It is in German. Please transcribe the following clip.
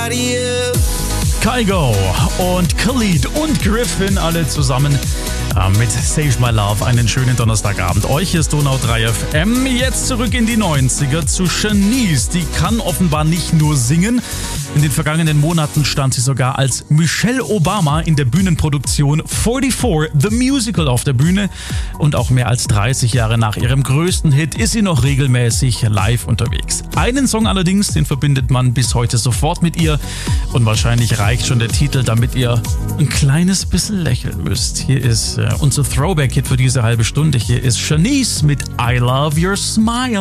Kygo und Khalid und Griffin alle zusammen mit Save My Love. Einen schönen Donnerstagabend. Euch ist Donau 3 FM. Jetzt zurück in die 90er zu Shanice. Die kann offenbar nicht nur singen. In den vergangenen Monaten stand sie sogar als Michelle Obama in der Bühnenproduktion 44 The Musical auf der Bühne. Und auch mehr als 30 Jahre nach ihrem größten Hit ist sie noch regelmäßig live unterwegs. Einen Song allerdings, den verbindet man bis heute sofort mit ihr. Und wahrscheinlich reicht schon der Titel, damit ihr ein kleines bisschen lächeln müsst. Hier ist unser Throwback-Hit für diese halbe Stunde. Hier ist Shanice mit I Love Your Smile.